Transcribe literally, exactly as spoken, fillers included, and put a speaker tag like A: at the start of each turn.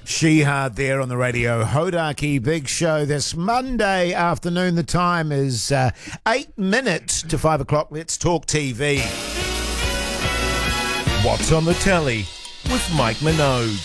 A: Shihad there on the radio. Hodaki Big Show this Monday afternoon. The time is uh, eight minutes to five o'clock. Let's talk T V.
B: What's on the telly with Mike Minogue.